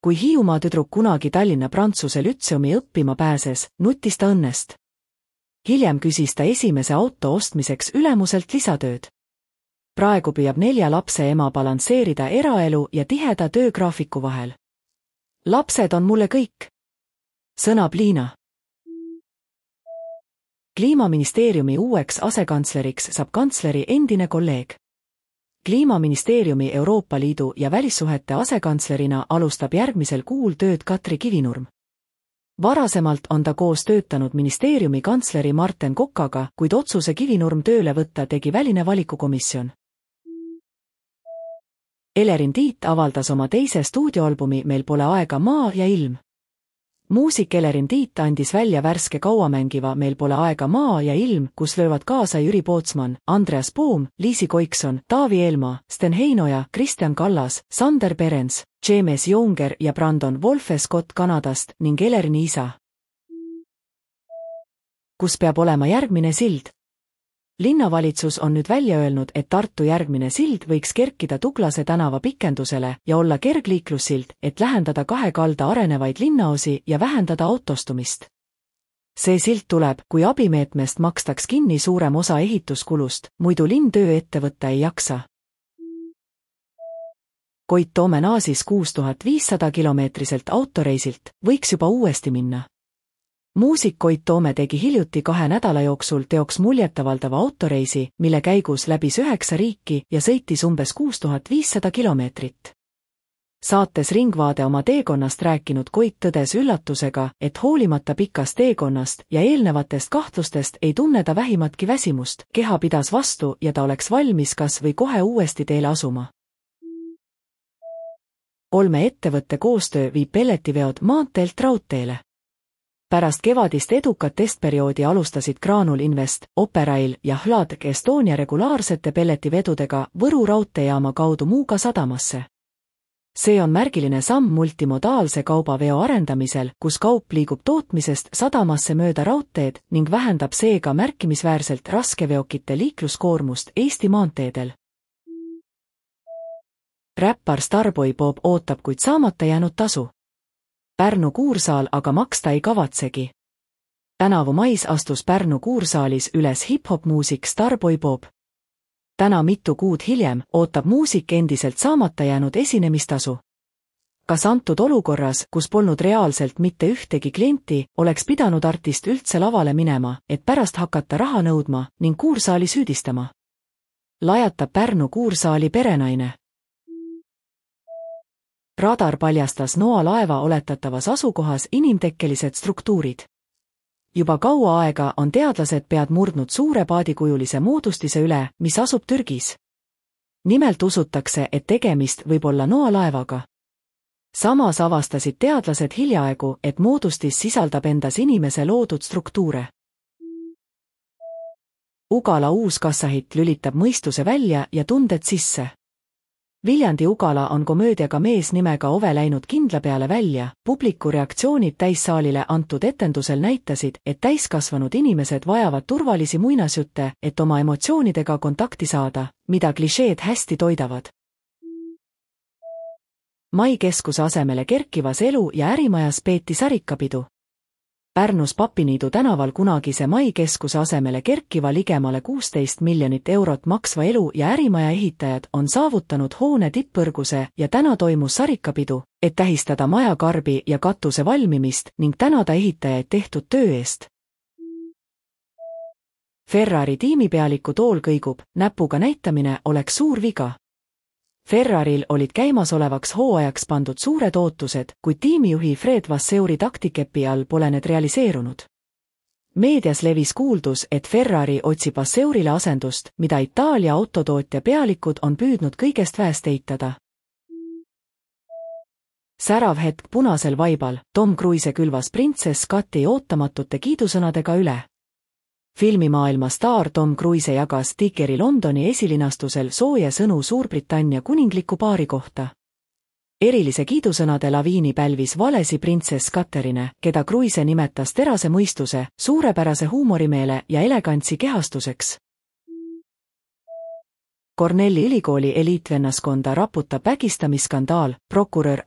Kui Hiiumaa tüdruk kunagi Tallinna Prantsuse Lütseumi õppima pääses, nutis ta õnnest. Hiljem küsis ta esimese auto ostmiseks ülemuselt lisatööd. Praegu püüab 4 lapse ema balansseerida eraelu ja tiheda töögraafiku vahel. Lapsed on mulle kõik, sõnab Liina. Kliimaministeeriumi uueks asekantsleriks saab kantsleri endine kolleeg. Kliimaministeeriumi Euroopa Liidu ja välissuhete asekantslerina alustab järgmisel kuul tööd Katri Kivinurm. Varasemalt on ta koos töötanud ministeeriumi kantsleri Marten Kokaga, kuid otsuse Kivinurm tööle võtta tegi väline valikukomisjon. Elerin Tiit avaldas oma teise stuudioalbumi Meil pole aega maa ja ilm. Muusik Elerin Tiit andis välja värske kauamängiva Meil pole aega maa ja ilm, kus löövad kaasa Jüri Pootsman, Andreas Poom, Liisi Koikson, Taavi Eelmaa, Sten Heinoja, Kristjan Kallas, Sander Perens, James Younger ja Brandon Wolfe Scott Kanadast ning Elerini isa. Kus peab olema järgmine sild? Linnavalitsus on nüüd välja öelnud, et Tartu järgmine sild võiks kerkida Tuglase tänava pikendusele ja olla kergliiklussild, et lähendada 2 kalda arenevaid linnaosi ja vähendada autostumist. See sild tuleb, kui abimeetmest makstaks kinni suurem osa ehituskulust, muidu linn töö ette võtta ei jaksa. Koit Toome naasis 6500 kilomeetriselt autoreisilt, võiks juba uuesti minna. Muusik Koit Toome tegi hiljuti 2 nädala jooksul teoks muljetavaldava autoreisi, mille käigus läbis 9 riiki ja sõitis umbes 6500 kilomeetrit. Saates Ringvaade oma teekonnast rääkinud Koit tõdes üllatusega, et hoolimata pikast teekonnast ja eelnevatest kahtlustest ei tunne ta vähimatki väsimust, keha pidas vastu ja ta oleks valmis kas või kohe uuesti teele asuma. 3 ettevõtte koostöö viib pelletiveod maanteelt raudteele. Pärast kevadist edukat testperioodi alustasid Graanul Invest, Operail ja Hladk Estonia regulaarsete pelletivedudega Võru raudteejaama kaudu Muuga sadamasse. See on märgiline samm multimodaalse kaubaveo arendamisel, kus kaup liigub tootmisest sadamasse mööda raudteed ning vähendab seega märkimisväärselt raskeveokite liikluskoormust Eesti maanteedel. Räppar Starboy Bob ootab kuid saamata jäänud tasu. Pärnu Kuursaal aga maksta ei kavatsegi. Tänavu mais astus Pärnu Kuursaalis üles hip-hop muusik Starboy Bob. Täna mitu kuud hiljem ootab muusik endiselt saamata jäänud esinemistasu. Kas antud olukorras, kus polnud reaalselt mitte ühtegi klienti, oleks pidanud artist üldse lavale minema, et pärast hakata raha nõudma ning Kuursaali süüdistama? Lajatab Pärnu Kuursaali perenaine. Radar paljastas Noa laeva oletatavas asukohas inimtekkelised struktuurid. Juba kaua aega on teadlased pead murdnud suure paadikujulise moodustise üle, mis asub Türgis. Nimelt usutakse, et tegemist võib olla Noa laevaga. Samas avastasid teadlased hiljaaegu, et moodustis sisaldab endas inimese loodud struktuure. Ugala uus kassahitt lülitab mõistuse välja ja tunded sisse. Viljandi Ugala on komöödiaga mees nimega Ove läinud kindla peale välja. Publiku reaktsioonid täissaalile antud etendusel näitasid, et täiskasvanud inimesed vajavad turvalisi muinasjutte, et oma emotsioonidega kontakti saada, mida klišeed hästi toidavad. Mai keskuse asemele kerkivas elu- ja ärimajas peeti sarikapidu. Pärnus Papiniidu tänaval kunagise Mai keskuse asemele kerkiva ligemale 16 miljonit eurot maksva elu- ja ärimaja ehitajad on saavutanud hoone tippõrguse ja täna toimus sarikapidu, et tähistada maja karbi ja katuse valmimist ning tänada ehitajaid tehtud töö eest. Ferrari tiimipealiku tool kõigub, näpuga näitamine oleks suur viga. Ferraril olid käimasolevaks hooajaks pandud suured ootused, kuid tiimijuhi Fred Vasseuri taktikepi all pole need realiseerunud. Meedias levis kuuldus, et Ferrari otsib Vasseurile asendust, mida Itaalia autotootja pealikud on püüdnud kõigest väest eitada. Särav hetk punasel vaibal, Tom Cruise külvas printsess Cati ootamatute kiidusõnadega üle. Filmimaailma staar Tom Cruise jagas Tickeri Londoni esilinastusel sooje sõnu Suurbritannia kuningliku paari kohta. Erilise kiidusõnade laviini pälvis valesi printsess Katherine, keda Cruise nimetas terase mõistuse, suurepärase huumorimeele ja elegantsi kehastuseks. Cornelli ülikooli eliitvennaskonda raputab vägistamisskandaal, prokurör